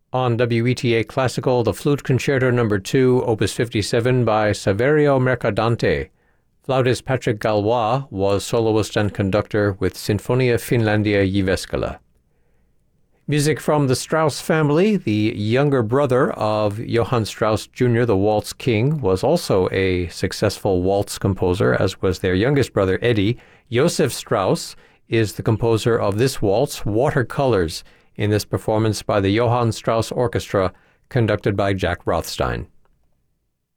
On WETA Classical, the Flute Concerto No. 2, Opus 57 by Saverio Mercadante. Flautist Patrick Galois was soloist and conductor with Sinfonia Finlandia Jyväskylä. Music from the Strauss family. The younger brother of Johann Strauss Jr., the waltz king, was also a successful waltz composer, as was their youngest brother, Eddie. Josef Strauss is the composer of this waltz, Watercolors, in this performance by the Johann Strauss Orchestra, conducted by Jack Rothstein.